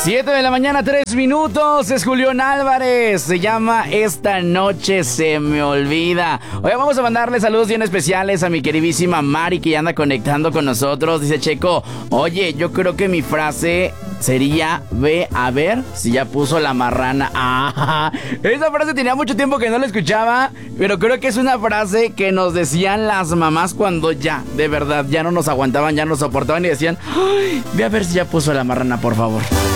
7 de la mañana, 3 minutos. Es Julián Álvarez. Se llama Esta noche se me olvida. Hoy vamos a mandarle saludos bien especiales a mi queridísima Mari, que ya anda conectando con nosotros. Dice Checo, oye, yo creo que mi frase sería: ve a ver si ya puso la marrana. Ah, esa frase tenía mucho tiempo que no la escuchaba, pero creo que es una frase que nos decían las mamás cuando ya, de verdad, ya no nos aguantaban, ya no soportaban y decían: ay, ve a ver si ya puso la marrana, por favor.